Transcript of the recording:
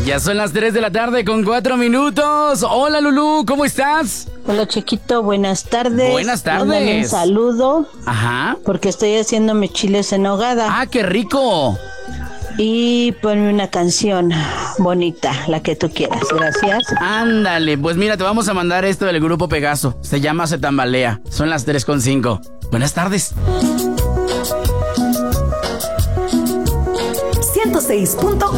Ya son las 3 de la tarde con 4 minutos. Hola, Lulú, ¿cómo estás? Hola, Chiquito, buenas tardes. Buenas tardes. Mándame un saludo. Ajá. Porque estoy haciéndome chiles en nogada. ¡Ah, qué rico! Y ponme una canción bonita, la que tú quieras. Gracias. Ándale, pues mira, te vamos a mandar esto del grupo Pegaso. Se llama Se Tambalea. Son las 3:05. Buenas tardes. 106.1